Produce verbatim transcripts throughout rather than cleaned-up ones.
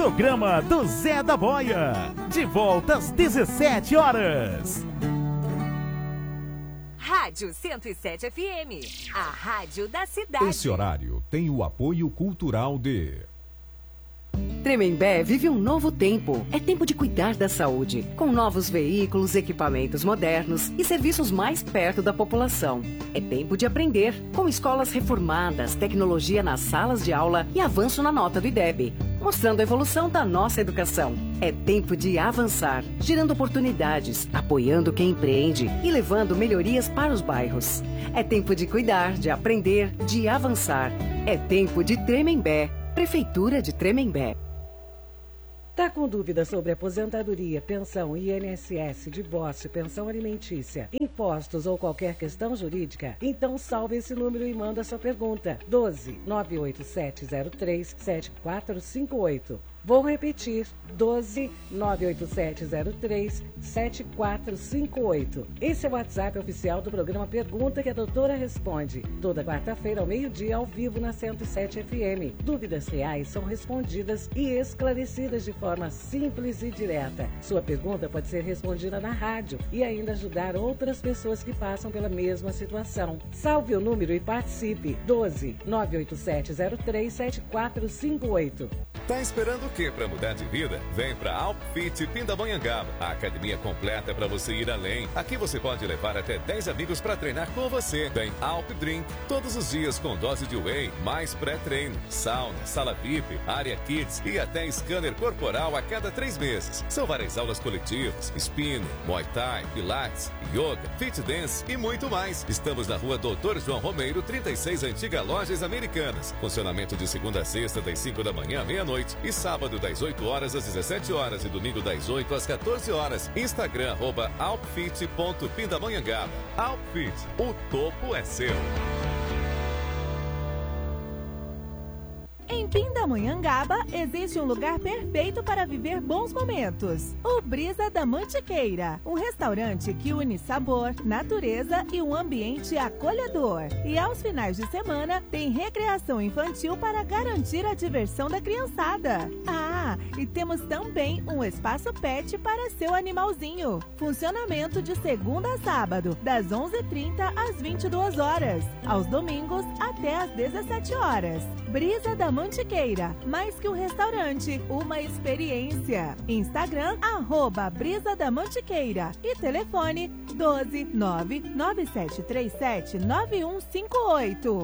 Programa do Zé da Boia. De volta às dezessete horas. Rádio cento e sete F M, a rádio da cidade. Esse horário tem o apoio cultural de... Tremembé vive um novo tempo. É tempo de cuidar da saúde, com novos veículos, equipamentos modernos e serviços mais perto da população. É tempo de aprender, com escolas reformadas, tecnologia nas salas de aula e avanço na nota do I D E B, mostrando a evolução da nossa educação. É tempo de avançar, gerando oportunidades, apoiando quem empreende e levando melhorias para os bairros. É tempo de cuidar, de aprender, de avançar. É tempo de Tremembé. Prefeitura de Tremembé. Tá com dúvida sobre aposentadoria, pensão, I N S S, divórcio, pensão alimentícia, impostos ou qualquer questão jurídica? Então salve esse número e manda sua pergunta. doze, nove oito sete zero três, sete quatro cinco oito. Vou repetir, doze, nove oito sete zero três, sete quatro cinco oito. Esse é o WhatsApp oficial do programa Pergunta que a Doutora Responde. Toda quarta-feira ao meio-dia, ao vivo na cento e sete F M. Dúvidas reais são respondidas e esclarecidas de forma simples e direta. Sua pergunta pode ser respondida na rádio e ainda ajudar outras pessoas que passam pela mesma situação. Salve o número e participe. doze, nove oito sete zero três, sete quatro cinco oito. Tá esperando o que para mudar de vida? Vem para Alpfit Pindamonhangaba, a academia completa para você ir além. Aqui você pode levar até dez amigos para treinar com você. Tem Alp Drink todos os dias com dose de whey, mais pré-treino, sauna, sala V I P, área Kids e até scanner corporal a cada três meses. São várias aulas coletivas, spinning, Muay Thai, Pilates, Yoga, Fit Dance e muito mais. Estamos na rua Doutor João Romeiro, trinta e seis, Antiga Lojas Americanas. Funcionamento de segunda a sexta, das cinco da manhã à meia-noite. E sábado das oito horas às dezessete horas e domingo das oito às quatorze horas. Instagram arroba alpfit ponto pindamonhangaba. Alpfit, o topo é seu. Em Pindamonhangaba existe um lugar perfeito para viver bons momentos. O Brisa da Mantiqueira, um restaurante que une sabor, natureza e um ambiente acolhedor. E aos finais de semana tem recreação infantil para garantir a diversão da criançada. Ah, e temos também um espaço pet para seu animalzinho. Funcionamento de segunda a sábado, das onze e trinta às vinte e duas horas. Aos domingos até às dezessete horas. Brisa da Mantiqueira, mais que um restaurante, uma experiência. Instagram, arroba Brisa da Mantiqueira e telefone doze, nove nove sete três sete, nove um cinco oito.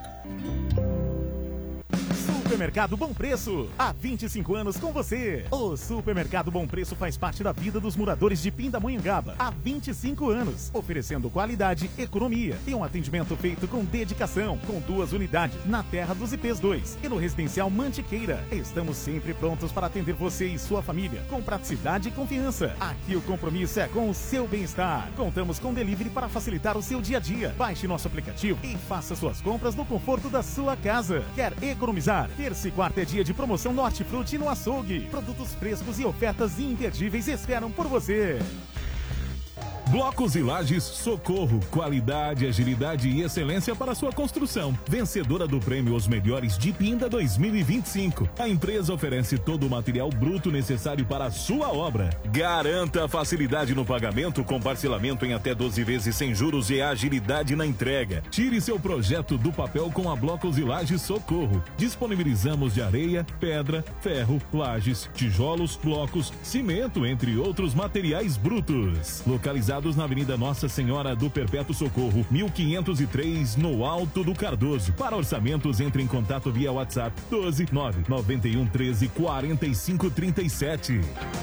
Supermercado Bom Preço, há vinte e cinco anos com você. O Supermercado Bom Preço faz parte da vida dos moradores de Pindamonhangaba há vinte e cinco anos, oferecendo qualidade, economia e um atendimento feito com dedicação, com duas unidades na Terra dos I Ps dois e no Residencial Mantiqueira. Estamos sempre prontos para atender você e sua família, com praticidade e confiança. Aqui o compromisso é com o seu bem-estar. Contamos com delivery para facilitar o seu dia a dia. Baixe nosso aplicativo e faça suas compras no conforto da sua casa. Quer economizar? Terça e quarta é dia de promoção no Hortifruti no açougue. Produtos frescos e ofertas imperdíveis esperam por você. Blocos e Lajes Socorro, qualidade, agilidade e excelência para sua construção. Vencedora do prêmio Os Melhores de Pinda dois mil e vinte e cinco. A empresa oferece todo o material bruto necessário para a sua obra. Garanta a facilidade no pagamento com parcelamento em até doze vezes sem juros e agilidade na entrega. Tire seu projeto do papel com a Blocos e Lajes Socorro. Disponibilizamos de areia, pedra, ferro, lajes, tijolos, blocos, cimento, entre outros materiais brutos. Localizado na Avenida Nossa Senhora do Perpétuo Socorro, mil quinhentos e três, no Alto do Cardoso. Para orçamentos, entre em contato via WhatsApp doze, nove nove um, treze, quarenta e cinco, trinta e sete.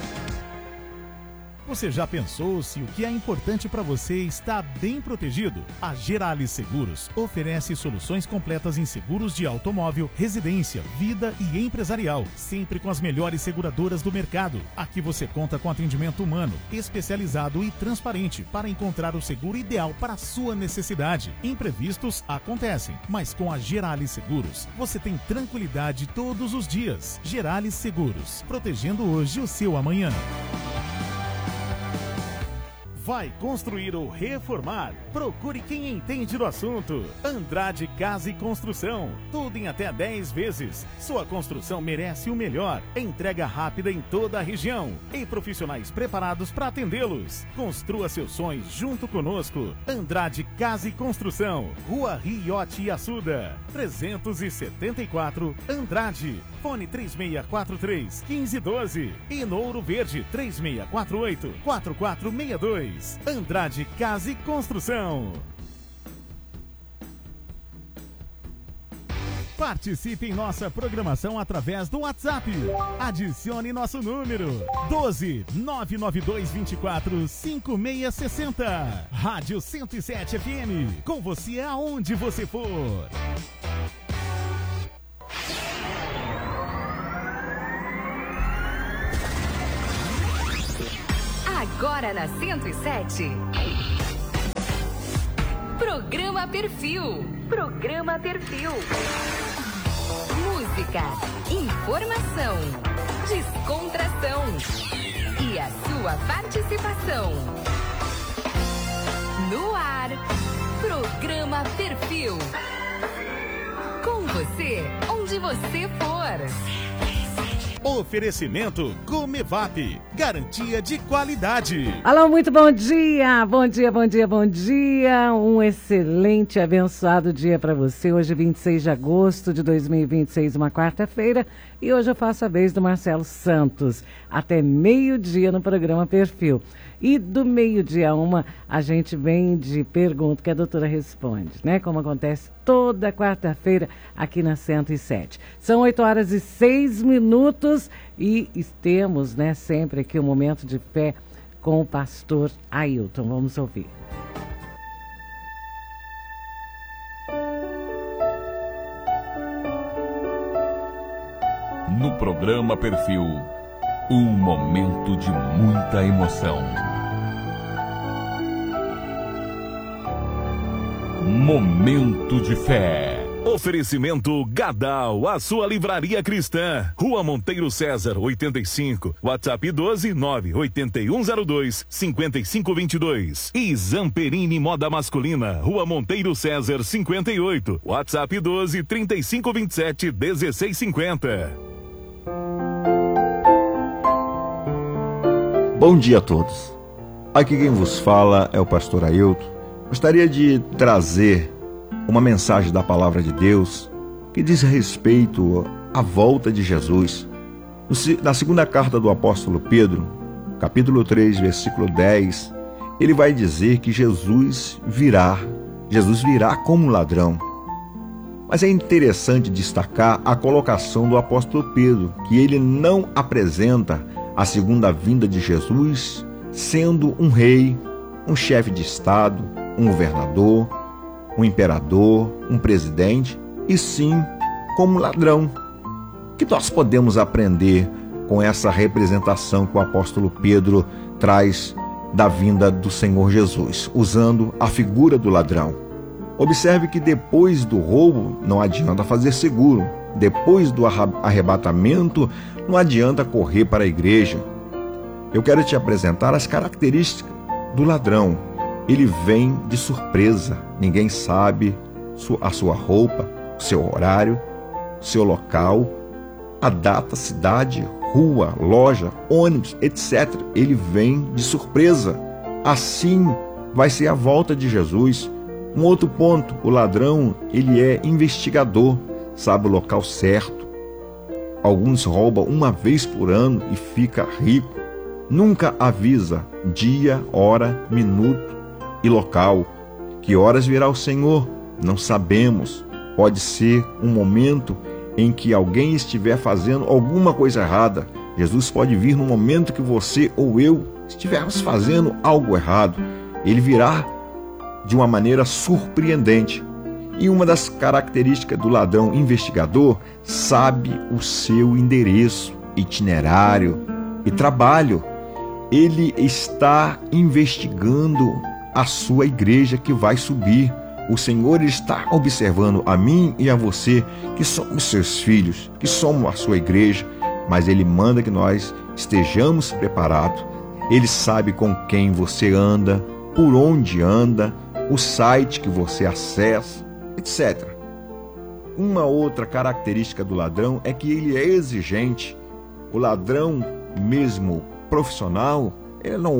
Você já pensou se o que é importante para você está bem protegido? A Geralis Seguros oferece soluções completas em seguros de automóvel, residência, vida e empresarial, sempre com as melhores seguradoras do mercado. Aqui você conta com atendimento humano, especializado e transparente para encontrar o seguro ideal para a sua necessidade. Imprevistos acontecem, mas com a Geralis Seguros você tem tranquilidade todos os dias. Geralis Seguros, protegendo hoje o seu amanhã. Vai construir ou reformar? Procure quem entende do assunto. Andrade Casa e Construção. Tudo em até dez vezes. Sua construção merece o melhor. Entrega rápida em toda a região. E profissionais preparados para atendê-los. Construa seus sonhos junto conosco. Andrade Casa e Construção. Rua Riote Assuda. trezentos e setenta e quatro Andrade. Fone três seis quatro três, um cinco um dois. E no Ouro Verde, três seis quatro oito, quatro quatro seis dois. Andrade Casa e Construção. Participe em nossa programação através do WhatsApp. Adicione nosso número doze, nove nove dois, vinte e quatro, cinco seis seis zero. Rádio cento e sete F M. Com você aonde você for. Agora na cento e sete. Programa Perfil. Programa Perfil. Música, informação, descontração e a sua participação. No ar, Programa Perfil. Com você, onde você for. Oferecimento Comevap, garantia de qualidade. Alô, muito bom dia, bom dia, bom dia, bom dia. Um excelente, abençoado dia para você. Hoje, vinte e seis de agosto de dois mil e vinte e seis, uma quarta-feira. E hoje eu faço a vez do Marcelo Santos, até meio-dia no programa Perfil. E do meio-dia a uma, a gente vem de pergunta que a doutora responde, né? Como acontece toda quarta-feira aqui na cento e sete. São oito horas e seis minutos e temos, né, sempre aqui um momento de fé com o pastor Ailton. Vamos ouvir. No programa Perfil, um momento de muita emoção. Momento de fé. Oferecimento Gadal, a sua livraria cristã. Rua Monteiro César, oitenta e cinco. WhatsApp doze, nove oito um zero dois, cinco cinco dois dois. E Zamperini Moda Masculina, Rua Monteiro César, cinquenta e oito. WhatsApp doze, trinta e cinco vinte e sete, dezesseis cinquenta. Bom dia a todos. Aqui quem vos fala é o pastor Ailton. Gostaria de trazer uma mensagem da palavra de Deus que diz respeito à volta de Jesus. Na segunda carta do apóstolo Pedro, capítulo três, versículo dez, ele vai dizer que Jesus virá, Jesus virá como ladrão. Mas é interessante destacar a colocação do apóstolo Pedro, que ele não apresenta a segunda vinda de Jesus sendo um rei, um chefe de estado, um governador, um imperador, um presidente, e sim como ladrão. O que nós podemos aprender com essa representação que o apóstolo Pedro traz da vinda do Senhor Jesus, usando a figura do ladrão? Observe que depois do roubo não adianta fazer seguro, depois do arrebatamento não adianta correr para a igreja. Eu quero te apresentar as características do ladrão. Ele vem de surpresa, ninguém sabe a sua roupa, o seu horário, seu local, a data, cidade, rua, loja, ônibus, etcétera. Ele vem de surpresa. Assim vai ser a volta de Jesus. Um outro ponto, o ladrão, ele é investigador, sabe o local certo. Alguns roubam uma vez por ano e fica rico. Nunca avisa dia, hora, minuto e local. Que horas virá o Senhor? Não sabemos. Pode ser um momento em que alguém estiver fazendo alguma coisa errada. Jesus pode vir no momento que você ou eu estivermos fazendo algo errado. Ele virá de uma maneira surpreendente. E uma das características do ladrão investigador, sabe o seu endereço, itinerário e trabalho. Ele está investigando a sua igreja que vai subir. O Senhor está observando a mim e a você, que somos seus filhos, que somos a sua igreja, mas Ele manda que nós estejamos preparados. Ele sabe com quem você anda, por onde anda, o site que você acessa, etcétera. Uma outra característica do ladrão é que ele é exigente. O ladrão, mesmo profissional, ele não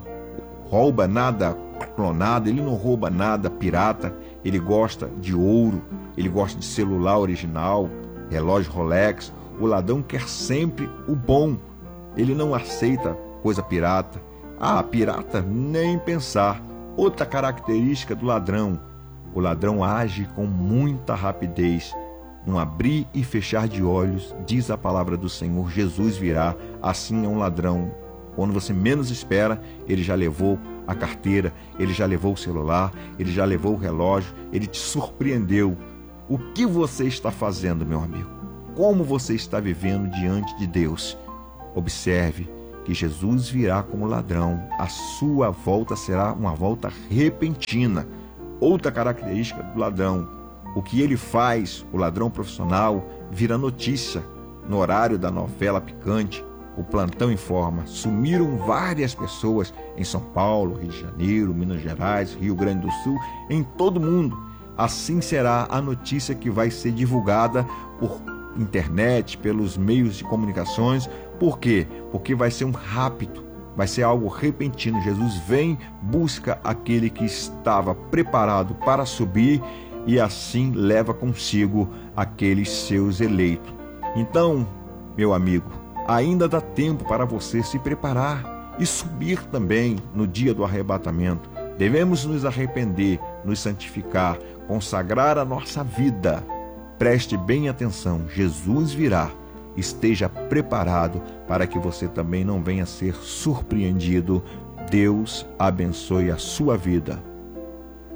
rouba nada clonado, ele não rouba nada pirata, ele gosta de ouro, ele gosta de celular original, relógio Rolex. O ladrão quer sempre o bom, ele não aceita coisa pirata. Ah, pirata, nem pensar. Outra característica do ladrão: o ladrão age com muita rapidez. Um abrir e fechar de olhos, diz a palavra do Senhor, Jesus virá. Assim é um ladrão. Quando você menos espera, ele já levou a carteira, ele já levou o celular, ele já levou o relógio, ele te surpreendeu. O que você está fazendo, meu amigo? Como você está vivendo diante de Deus? Observe que Jesus virá como ladrão. A sua volta será uma volta repentina. Outra característica do ladrão: o que ele faz, o ladrão profissional, vira notícia. No horário da novela picante, o Plantão informa: sumiram várias pessoas em São Paulo, Rio de Janeiro, Minas Gerais, Rio Grande do Sul, em todo mundo. Assim será a notícia que vai ser divulgada por internet, pelos meios de comunicações. Por quê? Porque vai ser um rápido, vai ser algo repentino. Jesus vem, busca aquele que estava preparado para subir e assim leva consigo aqueles seus eleitos. Então, meu amigo, ainda dá tempo para você se preparar e subir também no dia do arrebatamento. Devemos nos arrepender, nos santificar, consagrar a nossa vida. Preste bem atenção, Jesus virá. Esteja preparado para que você também não venha a ser surpreendido. Deus abençoe a sua vida.